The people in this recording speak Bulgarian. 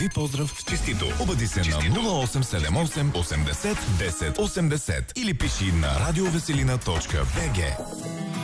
Прави поздрав с честито. Обади се на 0878 80 10 80 или пиши на radioveselina.bg.